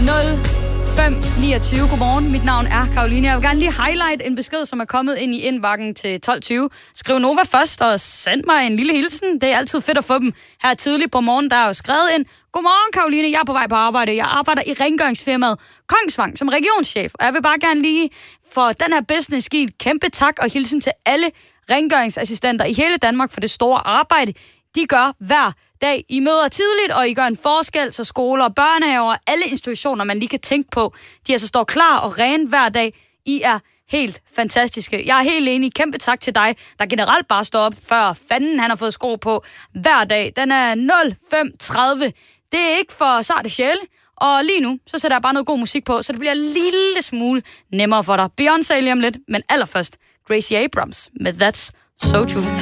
0529. Godmorgen, mit navn er Karoline. Jeg vil gerne lige highlight en besked, som er kommet ind i indbakken til 12.20. Skriv Nova først og send mig en lille hilsen. Det er altid fedt at få dem her tidligt på morgen. Der er jo skrevet ind: Godmorgen, Karoline. Jeg er på vej på arbejde. Jeg arbejder i rengøringsfirmaet Kongsvang som regionschef. Og jeg vil bare gerne lige for den her business give et kæmpe tak og hilsen til alle rengøringsassistenter i hele Danmark for det store arbejde, de gør hver dag. I møder tidligt, og I gør en forskel, så skoler, børnehaver, alle institutioner, man lige kan tænke på, de altså står klar og rene hver dag. I er helt fantastiske. Jeg er helt enig. Kæmpe tak til dig, der generelt bare står op, før fanden han har fået sko på hver dag. Den er 0530. Det er ikke for sarte sjæle. Og lige nu, så sætter jeg bare noget god musik på, så det bliver en lille smule nemmere for dig. Beyoncé lige om lidt, men allerførst Gracie Abrams med That's So True.